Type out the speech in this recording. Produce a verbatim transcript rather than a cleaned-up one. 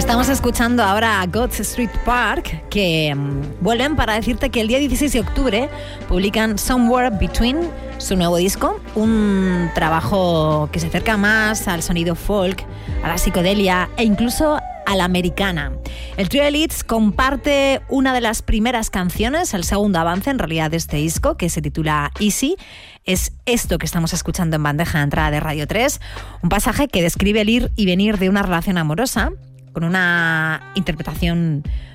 Estamos escuchando ahora a God's Street Park, que um, vuelven para decirte que el día dieciséis de octubre publican Somewhere Between, su nuevo disco, un trabajo que se acerca más al sonido folk, a la psicodelia e incluso a la americana. El trío de Leeds comparte una de las primeras canciones, el segundo avance en realidad de este disco, que se titula Easy. Es esto que estamos escuchando en bandeja de entrada de Radio tres, un pasaje que describe el ir y venir de una relación amorosa con una interpretación